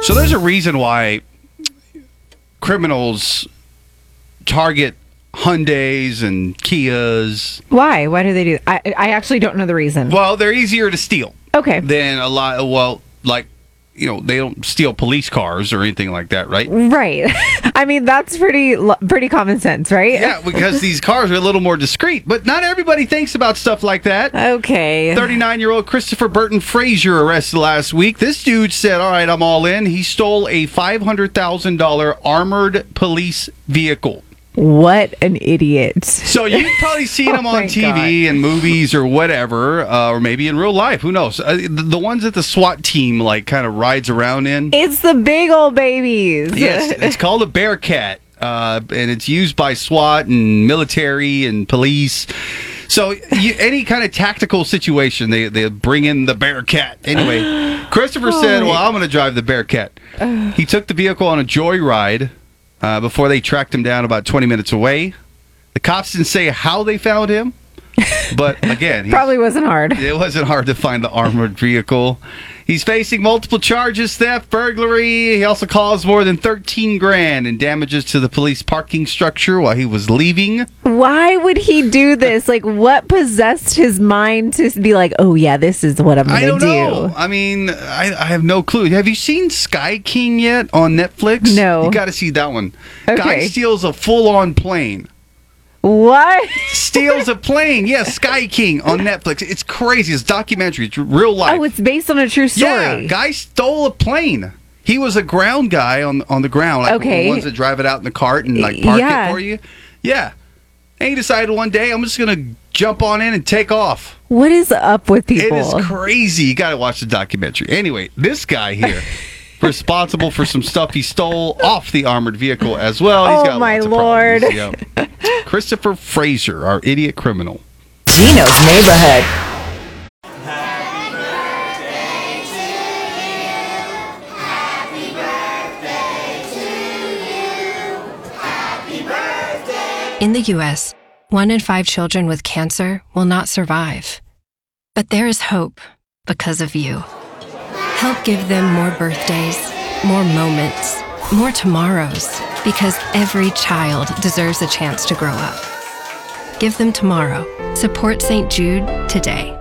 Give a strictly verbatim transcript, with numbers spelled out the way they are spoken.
So there's a reason why criminals target Hyundais and Kias. Why? Why do they do that? I, I actually don't know the reason. Well, they're easier to steal. Okay. Than a lot. Well, like, you know, they don't steal police cars or anything like that, right? Right. I mean, that's pretty pretty common sense, right? Yeah, because these cars are a little more discreet. But not everybody thinks about stuff like that. Okay. thirty-nine-year-old Christopher Burton Frazier arrested last week. This dude said, all right, I'm all in. He stole a five hundred thousand dollars armored police vehicle. What an idiot. So you've probably seen him Oh on my T V God. and movies or whatever, uh, or maybe in real life. Who knows? Uh, the, the ones that the SWAT team like kind of rides around in. It's the big old babies. Yes, it's called a Bearcat, uh, and it's used by SWAT and military and police. So you, any kind of tactical situation, they, they bring in the Bearcat. Anyway, Christopher Oh said, my- well, I'm going to drive the Bearcat. He took the vehicle on a joyride uh, before they tracked him down about twenty minutes away. The cops didn't say how they found him, but again, he's- Probably wasn't hard. it wasn't hard to find the armored vehicle. He's facing multiple charges: theft, burglary. He also caused more than thirteen grand in damages to the police parking structure while he was leaving. Why would he do this? Like, what possessed his mind to be like, oh, yeah, this is what I'm I going don't to know. do? I mean, I, I have no clue. Have you seen Sky King yet on Netflix? No. You got to see that one. Okay. Guy steals a full-on plane. What? Steals a plane. Yes, Sky King on Netflix. It's crazy. It's a documentary. It's real life. Oh, it's based on a true story. Yeah, guy stole a plane. He was a ground guy on on the ground, like Okay. the ones that drive it out in the cart and like park Yeah. it for you. Yeah, and he decided one day, I'm just gonna jump on in and take off. What is up with people? It is crazy. You got to watch the documentary. Anyway, this guy here, responsible for some stuff he stole off the armored vehicle as well. He's Oh, got my lots of Lord. problems. Yep. Christopher Frazier, our idiot criminal. Gino's neighborhood. In the U S, one in five children with cancer will not survive. But there is hope because of you. Help give them more birthdays, more moments, more tomorrows, because every child deserves a chance to grow up. Give them tomorrow. Support Saint Jude today.